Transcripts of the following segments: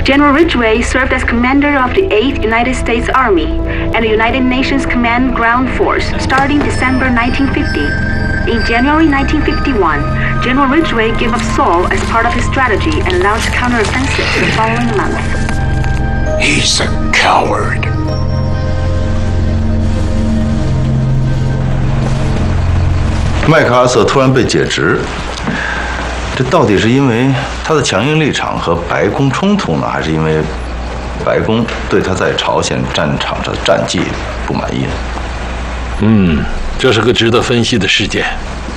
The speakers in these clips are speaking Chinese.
General Ridgway served as commander of the 8th United States Army and the United Nations Command Ground Force starting December 1950. In January 1951, General Ridgway gave up Seoul as part of his strategy and launched counteroffensive the following month. He's a coward. 麦克阿瑟突然被解职，这到底是因为他的强硬立场和白宫冲突呢，还是因为白宫对他在朝鲜战场上的战绩不满意呢？ 这是个值得分析的事件。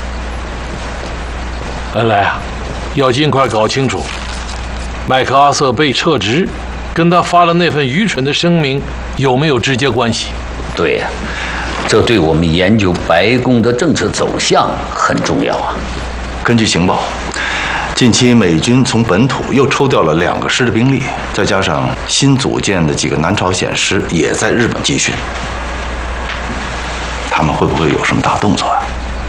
恩来啊，要尽快搞清楚，麦克阿瑟被撤职，跟他发了那份愚蠢的声明有没有直接关系？ 对呀，这对我们研究白宫的政策走向很重要啊。 根据情报，近期美军从本土又抽调了2个师的兵力，再加上新组建的几个南朝鲜师也在日本集训，他们会不会有什么大动作啊？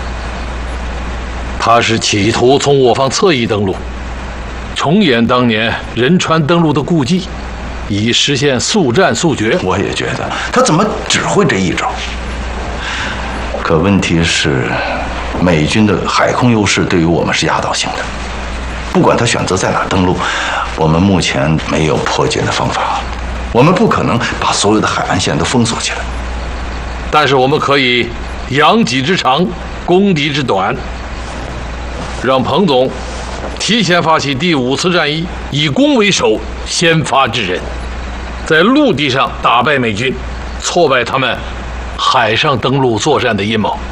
他是企图从我方侧翼登陆，重演当年仁川登陆的故迹，以实现速战速决。 我也觉得，他怎么只会这一招？可问题是，美军的海空优势对于我们是压倒性的。不管他选择在哪登陆，我们目前没有破解的方法，我们不可能把所有的海岸线都封锁起来。 但是我们可以扬己之长，攻敌之短，让彭总提前发起第5次战役，以攻为守，先发制人，在陆地上打败美军，挫败他们海上登陆作战的阴谋。